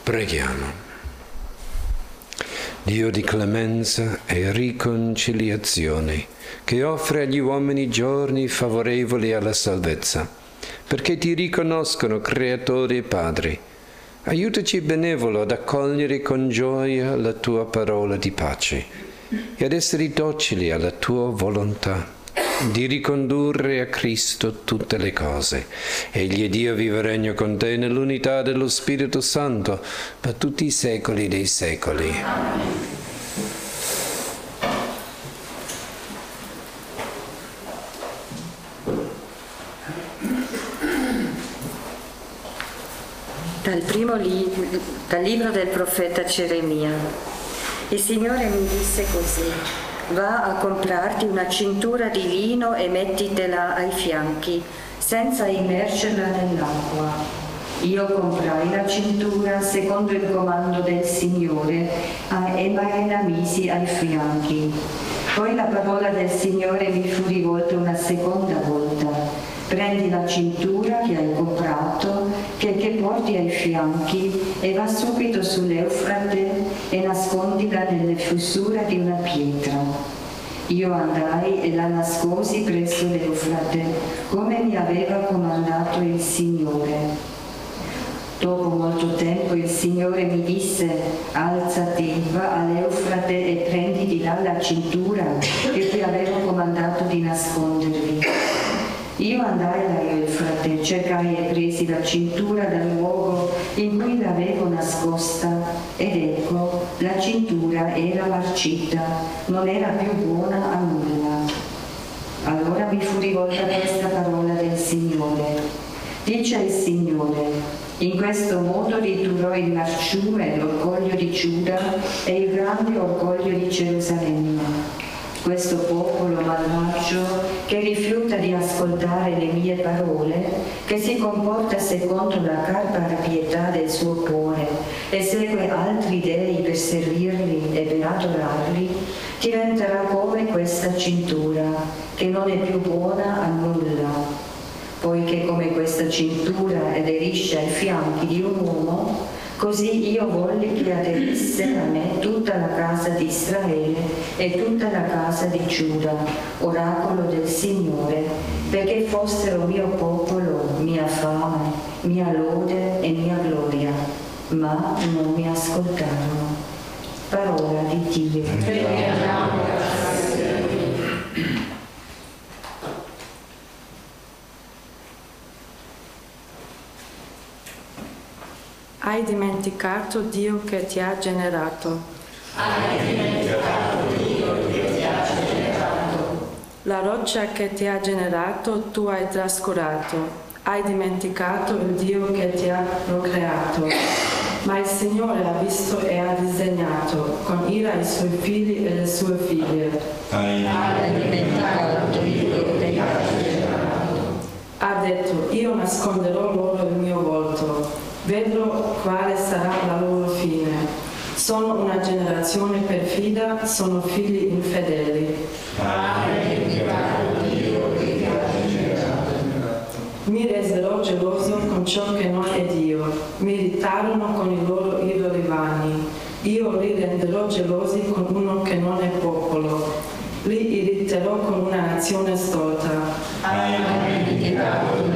Preghiamo. Dio di clemenza e riconciliazione, che offre agli uomini giorni favorevoli alla salvezza, perché ti riconoscono creatore e padre, aiutaci benevolo ad accogliere con gioia la tua parola di pace e ad essere docili alla tua volontà, di ricondurre a Cristo tutte le cose. Egli Dio vive e regna con te nell'unità dello Spirito Santo per tutti i secoli dei secoli. Amen. Dal libro del profeta Geremia. Il Signore mi disse così: va a comprarti una cintura di lino e mettitela ai fianchi, senza immergerla nell'acqua. Io comprai la cintura secondo il comando del Signore e me la misi ai fianchi. Poi la parola del Signore mi fu rivolta una seconda volta: prendi la cintura che hai comprato, che porti ai fianchi, e va subito sull'Eufrate e nascondila nelle fessure di una pietra. Io andai e la nascosi presso l'Eufrate, come mi aveva comandato il Signore. Dopo molto tempo il Signore mi disse: alzati, va all'Eufrate e prendi di là la cintura che ti avevo comandato di nascondervi. Io andai all'Eufrate, cercai e presi la cintura dal luogo in cui l'avevo nascosta, ed ecco, la cintura era marcita, non era più buona a nulla. Allora mi fu rivolta questa parola del Signore: dice il Signore, in questo modo ridurrò il marciume, l'orgoglio di Giuda e il grande orgoglio di Gerusalemme. Questo popolo malvagio, che rifiuta di ascoltare le mie parole, che si comporta secondo la barbara pietà del suo cuore e segue altri dei per servirli e per adorarli, diventerà come questa cintura, che non è più buona a nulla. Poiché come questa cintura aderisce ai fianchi di un uomo, così io volli che aderisse a me tutta la casa di Israele e tutta la casa di Giuda, oracolo del Signore, perché fossero mio popolo, mia fame, mia lode e mia gloria. Ma non mi ascoltarono. Parola di Dio. Hai dimenticato Dio che ti ha generato. Hai dimenticato Dio che ti ha generato. La roccia che ti ha generato tu hai trascurato. Hai dimenticato il Dio che ti ha procreato. Ma il Signore ha visto e ha disegnato con ira i suoi figli e le sue figlie. Hai dimenticato Dio che ti ha generato. Ha detto: io nasconderò loro il mio volto. Vedrò quale sarà la loro fine. Sono una generazione perfida, sono figli infedeli. Mi resero geloso con ciò che non è Dio. Mi irritarono con i loro idoli vani. Io li renderò gelosi con uno che non è popolo. Li irriterò con una nazione stolta. Hai dimenticato